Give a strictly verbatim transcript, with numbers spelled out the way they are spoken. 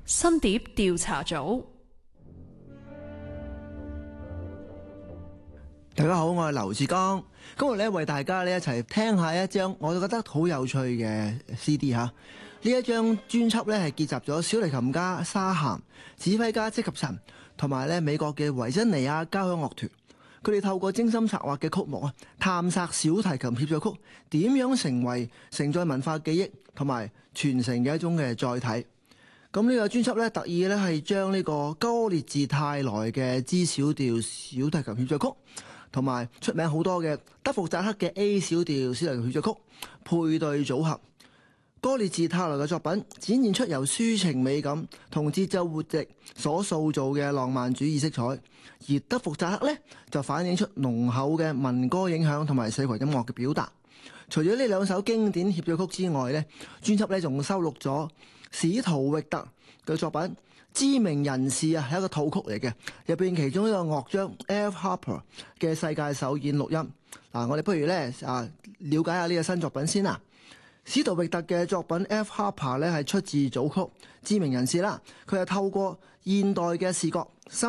新碟調查組。 大家好，我係劉志剛，今日咧為大家咧一齊聽下一張我覺得好有趣嘅 C D 吓。呢一張專輯咧係結集咗小提琴家沙咸、指揮家積及陳同埋咧美國嘅維珍尼亞交響樂團。佢哋透過精心策劃嘅曲目啊，探索小提琴協奏曲點樣成為承載文化記憶同埋傳承嘅一種嘅載體。咁呢個專輯咧特意咧係將呢個歌列治泰來嘅 G 小調小提琴協奏曲，同埋出名好多嘅德弗扎克嘅 A 小調小提琴協奏曲配對組合。歌列治泰來嘅作品展現出由抒情美感同節奏活力所塑造嘅浪漫主義色彩，而德弗扎克呢，就反映出濃厚嘅民歌影響同埋四群音樂嘅表達。除咗呢兩首經典協奏曲之外呢，專輯呢仲收錄咗史圖域特嘅作品《知名人士》啊，係一個套曲嚟嘅，入邊其中一個樂章 F Harper 嘅世界首演錄音。嗱，我哋不如咧啊了解下呢個新作品先啦。史圖域特嘅作品 F Harper 咧係出自組曲《知名人士》啦，佢係透過現代嘅視覺